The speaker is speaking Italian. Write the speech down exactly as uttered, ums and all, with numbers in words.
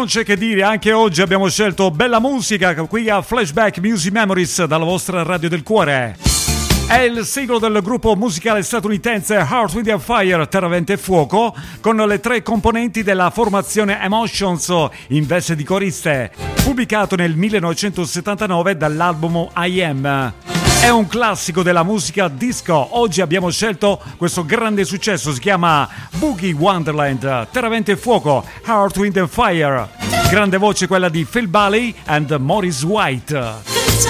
non c'è che dire, anche oggi abbiamo scelto bella musica qui a Flashback Music Memories dalla vostra radio del cuore. È il singolo del gruppo musicale statunitense Earth, Wind and Fire, Terra, Vento e Fuoco, con le tre componenti della formazione Emotions in veste di coriste, pubblicato nel millenovecentosettantanove dall'album I Am. È un classico della musica disco. Oggi abbiamo scelto questo grande successo, si chiama Boogie Wonderland, Terra, Vento e Fuoco, Earth, Wind and Fire. Grande voce quella di Phil Bailey and Maurice White.